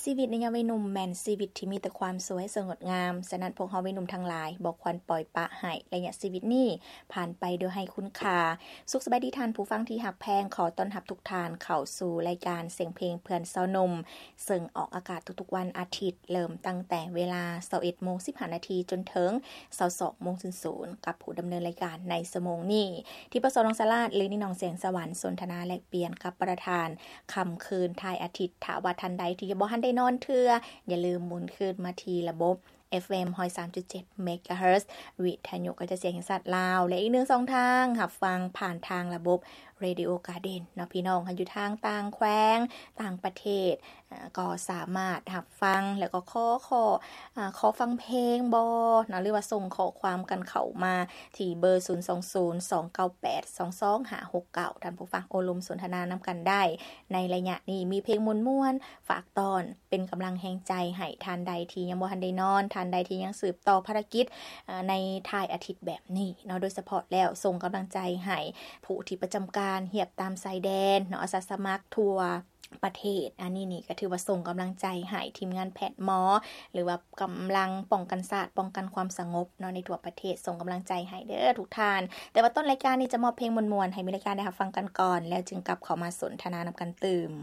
ชีวิตในยามวัยหนุ่มแม่นชีวิตที่มีแต่ความสวยสงดงามฉะนั้นพวกเฮาวัยหนุ่มทั้งหลายบ่ควรปล่อยปละให้ระยะชีวิตนี้ผ่านไปโดยให้คุณค่าสุขสบายดีท่านผู้ฟังที่รักแพงขอต้อนรับทุกท่านเข้าสู่รายการเสียงเพลงเพื่อนสาวหนุ่มซึ่งออกอากาศทุกๆวันอาทิตย์เริ่มตั้งแต่เวลา 21:15 นจนถึง 22:00 กับผู้ดำเนินรายการในชั่วโมงนี้ที่ปสน้องสลาดหรือนี่น้องเสียงสวรรค์สนทนาแลกเปลี่ยนกับประธานค่ำคืนท้ายอาทิตย์ถ้าว่าท่านใดที่บ่ทันได้นอนเทื่ออย่าลืมหมุนคืนมาที่ระบบ FM 103.7 เมกะเฮิรตซ์วิทยุกระจายเสียงแห่งชาติลาวและอีกหนึ่งช่องทางรับฟังผ่านทางระบบ Radio Garden เนาะพี่น้องคันอยู่ทางต่างแคว้นต่างประเทศก็สามารถรับฟังแล้วก็ขอฟังเพลงบ่เนาะหรือว่าส่งข้อความกันเข้ามาที่เบอร์ 02029822569 ท่านผู้ฟังโอลมสนทนานำกันได้ในระยะนี้มีเพลงม่วนๆฝากตอนเป็นกำลังแห่งใจให้ท่านใดที่ยังบ่ทันได้นอนท่านใดที่ยังสืบต่อภารกิจในท้ายอาทิตย์แบบนี้เนาะโดยเฉพาะแล้วส่งกำลังใจให้ผู้ที่ประจำการเหียบตามชายแดนเนาะอาสาสมัครทั่วประเทศอันนี้นี่ก็ถือว่าส่งกำลังใจให้ทีมงานแพทย์หมอหรือว่ากำลังป้องกันศาสตร์ป้องกันความสงบเนาะในทั่วประเทศส่งกำลังใจให้เด้อทุกท่านแต่ว่าต้นรายการนี้จะมอบเพลงม่วนๆให้มีรายการได้รับฟังกันก่อนแล้วจึงกลับเข้ามาสนทนานำกันตื่ม